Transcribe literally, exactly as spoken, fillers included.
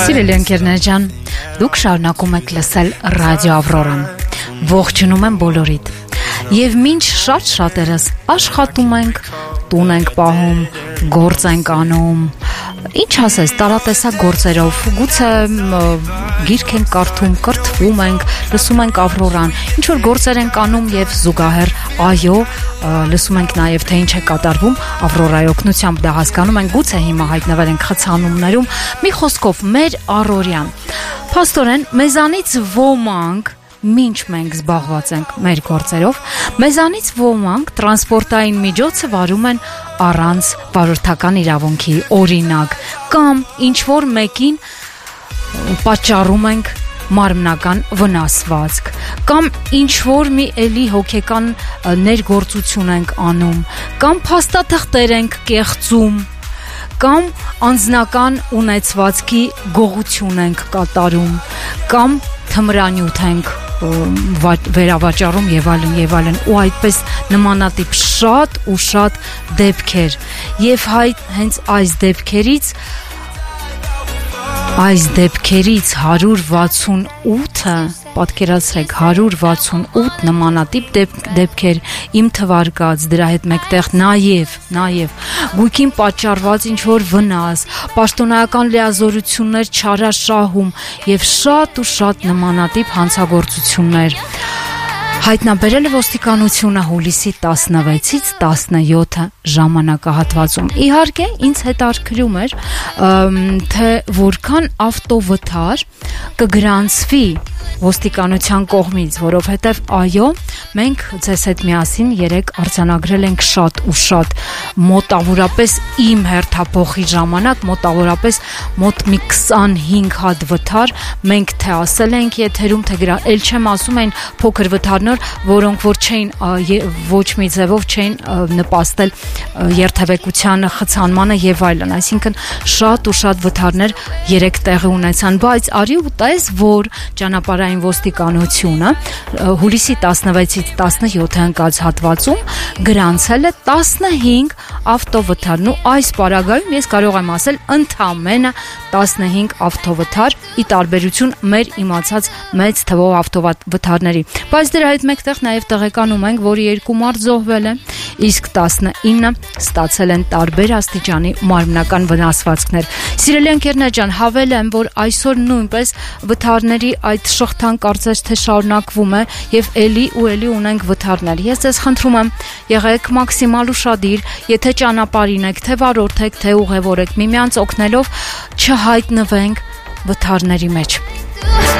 Սիրելի ընկերներ ջան, դուք շարունակում եք լսել Ռադիո Ավրորան։ Ողջունում եմ բոլորիդ։ Եվ մինչ շատ շատերս աշխատում ենք, տուն ենք պահում, գործ ենք անում, ինչ ասես, տարատեսակ գործերով, գուցե գիրք ենք կարդում, կրթվում ենք, լսում ենք Ավրորան, ինչ որ գործեր ենք անում եւ զուգահեռ, այո, լսում ենք նաեւ թե ինչ է կատարվում Ավրորայի օգնությամբ, դա հասկանում ենք, գուցե հիմա հայտնվել ենք խցանումներում, մի խոսքով մեր առօրյան։ Փաստորեն, մեզանից ոմանք Մինչ մենք զբաղված ենք մեր գործերով, մեզանից ոմանք տրանսպորտային միջոցը վարում են առանց վարորդական իրավունքի, օրինակ, կամ ինչ-որ մեկին պատճառում ենք մարմնական վնասվածք, կամ ինչ-որ մի էլի հոգեկան ներգործություն ենք անում, կամ փաստաթղթեր ենք կեղծում, կամ անձնական ունեցվածքի գողություն ենք կատարում, կամ թմրանյութ ենք վերավաճառում եւ այլն եւ այլն ու այդպես նմանատիպ շատ ու շատ դեպքեր եւ հայ հենց այս դեպքերից այս դեպքերից հարյուր վաթսունութը պատկերացրեք հարյուր վաթսունութ նմանատիպ դեպ, դեպքեր իմ թվարկած դրա հետ մեկտեղ նաեւ նաեւ գույքին պատճառված ինչ որ վնաս, պաշտոնական լիազորություններ չարաշահում եւ շատ ու շատ նմանատիպ հանցագործություններ հայտնաբերել է ոստիկանությունը հուլիսի տասնվեցից տասնյոթ ժամանակահատվածում։ Իհարկե, ինձ հետաքրքրում էր, թե որքան ավտովթար կգրանցվի ոստիկանության կողմից, որովհետև այո, մենք ձեզ հետ միասին երեք արձանագրել ենք շատ ու շատ մոտավորապես իմ հերթափոխի ժամանակ, մոտավորապես մոտ մի քսանհինգ հատ վթար, մենք թե ասել ենք եթերում, թե գրել, էլ չեմ ասում այն փոքր վթարներ, որոնք որ չէին ոչ մի ձևով չէին նպաստել երթևեկության խցանմանը եւ այլն, այսինքն շատ ու շատ վթարներ երեք տեղի ունեցան, բայց արի ու տես, որ ճանապարհային ոստիկանությունը հուլիսի տասնվեցից տասնյոթ ընկած հատվածում գրանցել է տասնհինգ ավտովթար, ու այս պարագայում ես կարող եմ ասել ընդամենը տասնհինգ ավտովթար ի տարբերություն մեր իմացած մեծ թվով ավտովթարների, բայց դրա հետ մեկտեղ նաև տեղեկանում ենք, որ երկու մարդ զոհվել է, իսկ տասնինը ստացել են տարբեր աստիճանի մարմնական վնասվածքներ։ Սիրելի ընկերներ ջան, հավելեմ, որ այսօր նույնպես վթարների այդ շղթան կարծես թե շարունակվում է եւ էլի ու էլի ունենք վթարներ։ Ես ձեզ խնդրում եմ, եղեք մաքսիմալ ուշադիր, եթե ճանապարհին եք, թե վարորդ եք, թե ուղևոր եք, միմյանց օգնելով չհայտնվենք վթարների մեջ։